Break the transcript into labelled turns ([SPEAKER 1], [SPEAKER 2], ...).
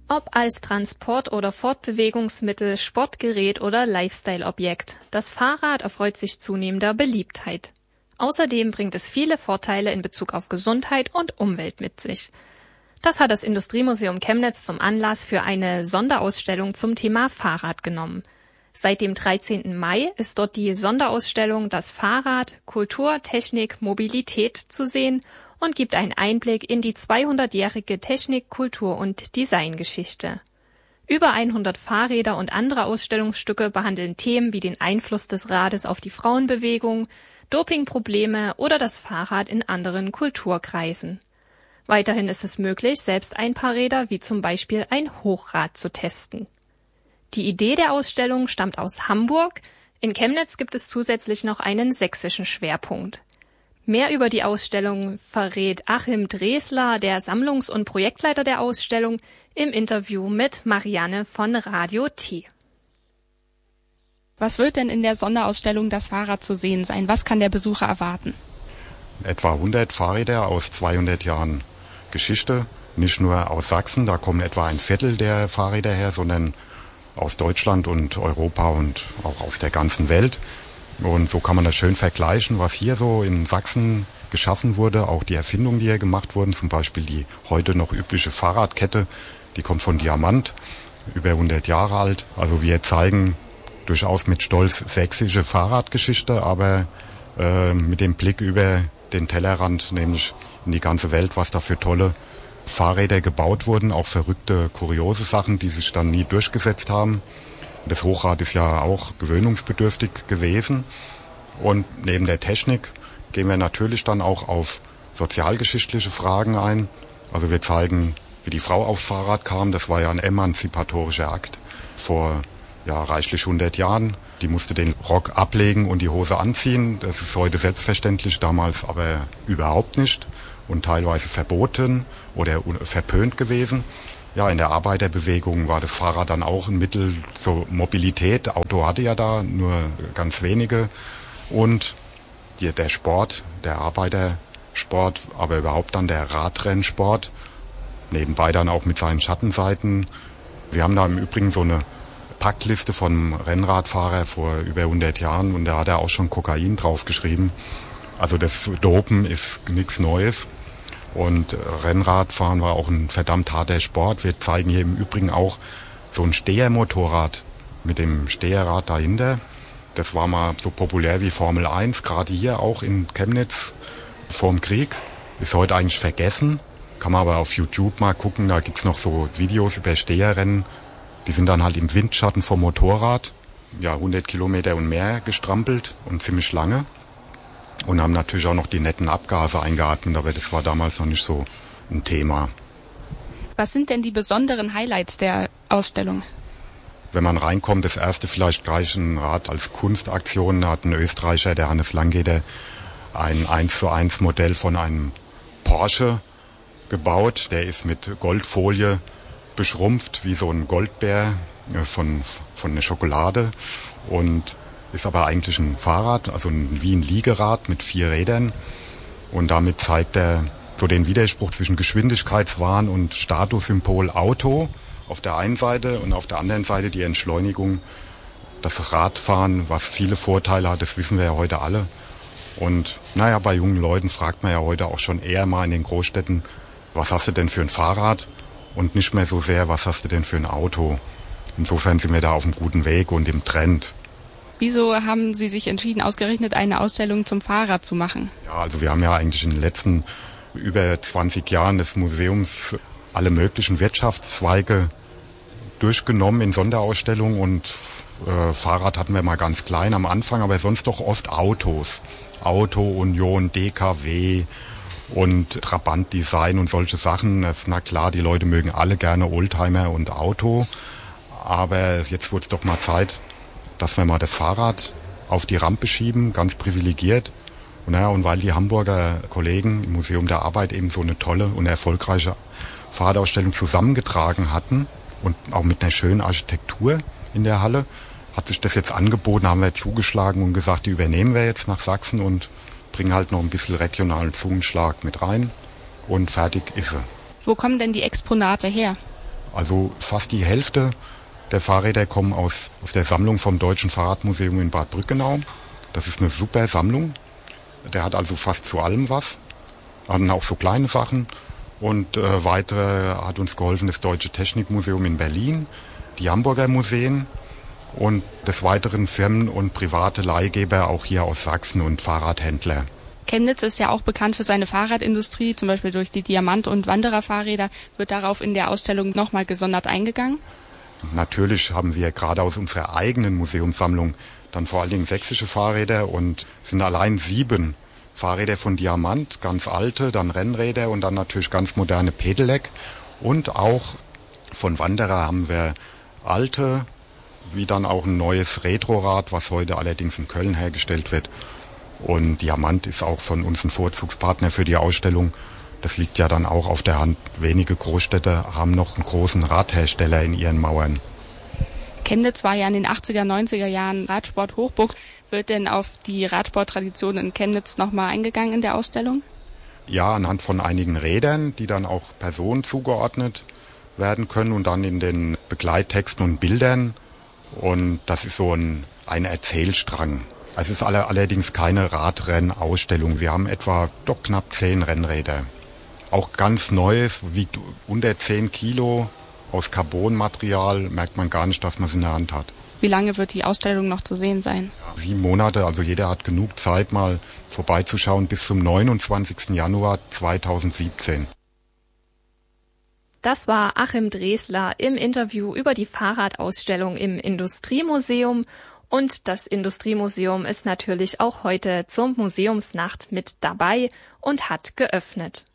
[SPEAKER 1] Ob als Transport- oder Fortbewegungsmittel, Sportgerät oder Lifestyle-Objekt, das Fahrrad erfreut sich zunehmender Beliebtheit. Außerdem bringt es viele Vorteile in Bezug auf Gesundheit und Umwelt mit sich. Das hat das Industriemuseum Chemnitz zum Anlass für eine Sonderausstellung zum Thema Fahrrad genommen. Seit dem 13. Mai ist dort die Sonderausstellung Das Fahrrad, Kultur, Technik, Mobilität zu sehen und gibt einen Einblick in die 200-jährige Technik-, Kultur- und Designgeschichte. Über 100 Fahrräder und andere Ausstellungsstücke behandeln Themen wie den Einfluss des Rades auf die Frauenbewegung, Dopingprobleme oder das Fahrrad in anderen Kulturkreisen. Weiterhin ist es möglich, selbst ein paar Räder wie zum Beispiel ein Hochrad zu testen. Die Idee der Ausstellung stammt aus Hamburg. In Chemnitz gibt es zusätzlich noch einen sächsischen Schwerpunkt. Mehr über die Ausstellung verrät Achim Dresler, der Sammlungs- und Projektleiter der Ausstellung, im Interview mit Marianne von Radio T.
[SPEAKER 2] Was wird denn in der Sonderausstellung Das Fahrrad zu sehen sein? Was kann der Besucher erwarten?
[SPEAKER 3] Etwa 100 Fahrräder aus 200 Jahren Geschichte, nicht nur aus Sachsen, da kommen etwa ein Viertel der Fahrräder her, sondern aus Deutschland und Europa und auch aus der ganzen Welt. Und so kann man das schön vergleichen, was hier so in Sachsen geschaffen wurde, auch die Erfindungen, die hier gemacht wurden, zum Beispiel die heute noch übliche Fahrradkette, die kommt von Diamant, über 100 Jahre alt. Also wir zeigen durchaus mit Stolz sächsische Fahrradgeschichte, aber mit dem Blick über den Tellerrand, nämlich in die ganze Welt, was da für tolle Fahrräder gebaut wurden, auch verrückte, kuriose Sachen, die sich dann nie durchgesetzt haben. Das Hochrad ist ja auch gewöhnungsbedürftig gewesen. Und neben der Technik gehen wir natürlich dann auch auf sozialgeschichtliche Fragen ein. Also wir zeigen, wie die Frau aufs Fahrrad kam. Das war ja ein emanzipatorischer Akt vor reichlich 100 Jahren. Die musste den Rock ablegen und die Hose anziehen. Das ist heute selbstverständlich, damals aber überhaupt nicht und teilweise verboten oder verpönt gewesen. Ja, in der Arbeiterbewegung war das Fahrrad dann auch ein Mittel zur Mobilität. Auto hatte ja da nur ganz wenige. Und der Sport, der Arbeitersport, aber überhaupt dann der Radrennsport, nebenbei dann auch mit seinen Schattenseiten. Wir haben da im Übrigen so eine Packliste von Rennradfahrer vor über 100 Jahren und da hat er auch schon Kokain draufgeschrieben. Also das Dopen ist nichts Neues. Und Rennradfahren war auch ein verdammt harter Sport. Wir zeigen hier im Übrigen auch so ein Stehermotorrad mit dem Steherrad dahinter. Das war mal so populär wie Formel 1, gerade hier auch in Chemnitz vorm Krieg. Ist heute eigentlich vergessen. Kann man aber auf YouTube mal gucken, da gibt's noch so Videos über Steherrennen. Die sind dann halt im Windschatten vom Motorrad, 100 Kilometer und mehr gestrampelt und ziemlich lange. Und haben natürlich auch noch die netten Abgase eingeatmet, aber das war damals noch nicht so ein Thema.
[SPEAKER 2] Was sind denn die besonderen Highlights der Ausstellung?
[SPEAKER 3] Wenn man reinkommt, das erste vielleicht gleich ein Rad als Kunstaktion. Da hat ein Österreicher, der Hannes Langeder, ein 1:1 Modell von einem Porsche gebaut. Der ist mit Goldfolie beschrumpft, wie so ein Goldbär von der Schokolade. Und ist aber eigentlich ein Fahrrad, also wie ein Liegerad mit 4 Rädern. Und damit zeigt er so den Widerspruch zwischen Geschwindigkeitswahn und Statussymbol Auto auf der einen Seite und auf der anderen Seite die Entschleunigung. Das Radfahren, was viele Vorteile hat, das wissen wir ja heute alle. Und bei jungen Leuten fragt man ja heute auch schon eher mal in den Großstädten, was hast du denn für ein Fahrrad? Und nicht mehr so sehr, was hast du denn für ein Auto? Insofern sind wir da auf einem guten Weg und im Trend.
[SPEAKER 2] Wieso haben Sie sich entschieden, ausgerechnet eine Ausstellung zum Fahrrad zu machen?
[SPEAKER 3] Ja, also wir haben ja eigentlich in den letzten über 20 Jahren des Museums alle möglichen Wirtschaftszweige durchgenommen in Sonderausstellungen und Fahrrad hatten wir mal ganz klein am Anfang, aber sonst doch oft Autos. Auto, Union, DKW und Trabant-Design und solche Sachen. Na klar, die Leute mögen alle gerne Oldtimer und Auto, aber jetzt wird es doch mal Zeit, dass wir mal das Fahrrad auf die Rampe schieben, ganz privilegiert. Und weil die Hamburger Kollegen im Museum der Arbeit eben so eine tolle und erfolgreiche Fahrradausstellung zusammengetragen hatten und auch mit einer schönen Architektur in der Halle, hat sich das jetzt angeboten, haben wir zugeschlagen und gesagt, die übernehmen wir jetzt nach Sachsen und bringen halt noch ein bisschen regionalen Zungenschlag mit rein und fertig ist sie.
[SPEAKER 2] Wo kommen denn die Exponate her?
[SPEAKER 3] Also fast die Hälfte der Fahrräder kommen aus der Sammlung vom Deutschen Fahrradmuseum in Bad Brückenau. Das ist eine super Sammlung. Der hat also fast zu allem was. Hatten auch so kleine Sachen. Und weitere hat uns geholfen das Deutsche Technikmuseum in Berlin, die Hamburger Museen und des Weiteren Firmen und private Leihgeber auch hier aus Sachsen und Fahrradhändler.
[SPEAKER 2] Chemnitz ist ja auch bekannt für seine Fahrradindustrie, zum Beispiel durch die Diamant- und Wandererfahrräder. Wird darauf in der Ausstellung nochmal gesondert eingegangen?
[SPEAKER 3] Natürlich haben wir gerade aus unserer eigenen Museumssammlung dann vor allen Dingen sächsische Fahrräder und sind allein 7 Fahrräder von Diamant, ganz alte, dann Rennräder und dann natürlich ganz moderne Pedelec. Und auch von Wanderer haben wir alte, wie dann auch ein neues Retrorad, was heute allerdings in Köln hergestellt wird. Und Diamant ist auch von uns ein Vorzugspartner für die Ausstellung. Das liegt ja dann auch auf der Hand. Wenige Großstädte haben noch einen großen Radhersteller in ihren Mauern.
[SPEAKER 2] Chemnitz war ja in den 80er, 90er Jahren Radsport-Hochburg. Wird denn auf die Radsporttradition in Chemnitz nochmal eingegangen in der Ausstellung?
[SPEAKER 3] Ja, anhand von einigen Rädern, die dann auch Personen zugeordnet werden können und dann in den Begleittexten und Bildern. Und das ist so ein Erzählstrang. Es ist allerdings keine Radrennausstellung. Wir haben etwa doch knapp 10 Rennräder. Auch ganz Neues, wiegt unter 10 Kilo, aus Carbonmaterial, merkt man gar nicht, dass man es in der Hand hat.
[SPEAKER 2] Wie lange wird die Ausstellung noch zu sehen sein?
[SPEAKER 3] 7 Monate, also jeder hat genug Zeit, mal vorbeizuschauen, bis zum 29. Januar 2017.
[SPEAKER 1] Das war Achim Dresler im Interview über die Fahrradausstellung im Industriemuseum. Und das Industriemuseum ist natürlich auch heute zur Museumsnacht mit dabei und hat geöffnet.